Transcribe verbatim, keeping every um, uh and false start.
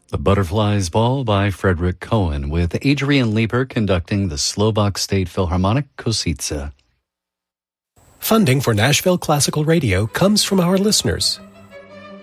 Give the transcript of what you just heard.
The Butterflies Ball by Frederick Cohen, with Adrian Leeper conducting the Slovak State Philharmonic Košice. Funding for Nashville Classical Radio comes from our listeners,